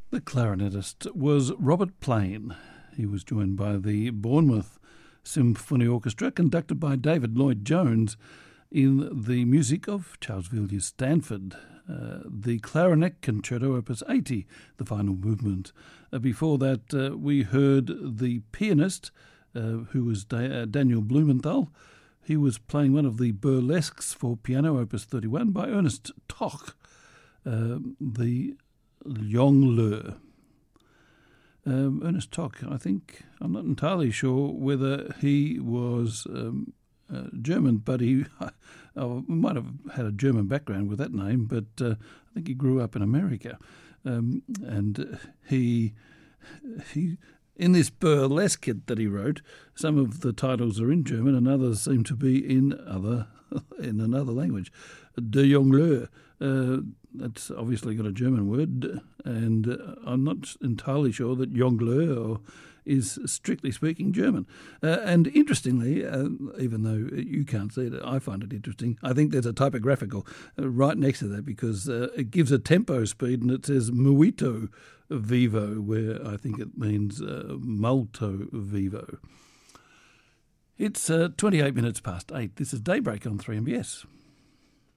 The clarinetist was Robert Plain. He was joined by the Bournemouth Symphony Orchestra, conducted by David Lloyd-Jones, in the music of Charles Villiers Stanford. The Clarinet Concerto, Opus 80, the final movement. Before that, we heard the pianist, who was Daniel Blumenthal. He was playing one of the burlesques for piano, Opus 31, by Ernest Toch, the Jongleur. Ernest Toch, I think, I'm not entirely sure whether he was German, but he might have had a German background with that name, but I think he grew up in America. And he in this burlesque that he wrote, some of the titles are in German and others seem to be in another language. De Jongleur, that's obviously got a German word, and I'm not entirely sure that jongleur is strictly speaking German. And interestingly, even though you can't see it, I find it interesting. I think there's a typographical right next to that, because it gives a tempo speed and it says muito vivo, where I think it means molto vivo. It's 28 minutes past 8. This is Daybreak on 3MBS.